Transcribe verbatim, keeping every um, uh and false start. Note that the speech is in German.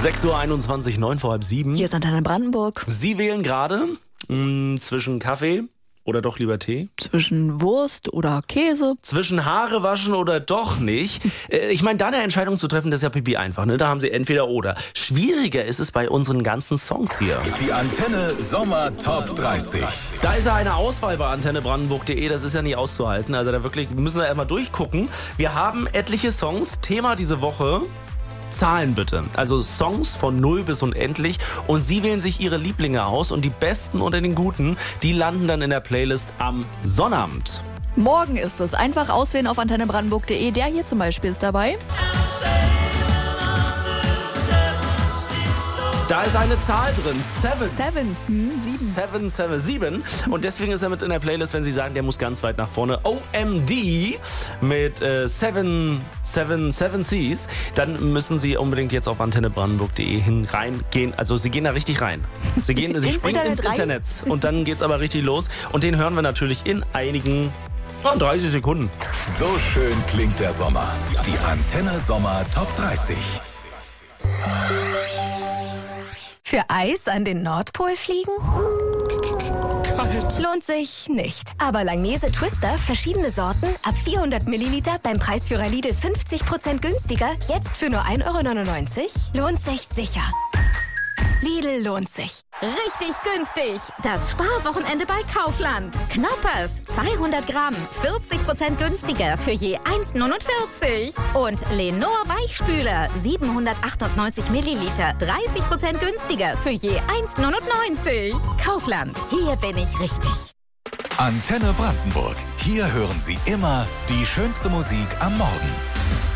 sechs Uhr einundzwanzig, neun vor halb sieben. Hier ist Antenne Brandenburg. Sie wählen gerade mh, zwischen Kaffee oder doch lieber Tee? Zwischen Wurst oder Käse. Zwischen Haare waschen oder doch nicht? Äh, ich meine, da eine Entscheidung zu treffen, das ist ja pipi einfach. Ne? Da haben Sie entweder oder. Schwieriger ist es bei unseren ganzen Songs hier. Die Antenne Sommer Top dreißig. Da ist ja eine Auswahl bei antenne brandenburg punkt de. Das ist ja nicht auszuhalten. Also da wirklich, wir müssen da einmal durchgucken. Wir haben etliche Songs. Thema diese Woche: Zahlen bitte. Also Songs von null bis unendlich. Und Sie wählen sich Ihre Lieblinge aus. Und die besten unter den guten, die landen dann in der Playlist am Sonnabend. Morgen ist es. Einfach auswählen auf antenne brandenburg punkt de. Der hier zum Beispiel ist dabei. Da ist eine Zahl drin. Seven. Seven. Hm, sieben. Seven, seven, sieben. Und deswegen ist er mit in der Playlist, wenn Sie sagen, der muss ganz weit nach vorne. O M D mit äh, Seven, Seven, Seven Seas. Dann müssen Sie unbedingt jetzt auf antenne brandenburg punkt de hin reingehen. Also Sie gehen da richtig rein. Sie gehen, Sie Ins springen Internet ins rein? Internet. Und dann geht's aber richtig los. Und den hören wir natürlich in einigen, oh, dreißig Sekunden. So schön klingt der Sommer. Die Antenne Sommer Top dreißig. Für Eis an den Nordpol fliegen? Kalt. Lohnt sich nicht. Aber Langnese Twister, verschiedene Sorten, ab vierhundert Milliliter beim Preisführer Lidl fünfzig Prozent günstiger, jetzt für nur ein Euro neunundneunzig? Lohnt sich sicher. Lidl lohnt sich. Richtig günstig. Das Sparwochenende bei Kaufland. Knoppers, zweihundert Gramm, vierzig Prozent günstiger für je eins neunundvierzig. Und Lenor Weichspüler, siebenhundertachtundneunzig Milliliter, dreißig Prozent günstiger für je eins neunundneunzig. Kaufland, hier bin ich richtig. Antenne Brandenburg. Hier hören Sie immer die schönste Musik am Morgen.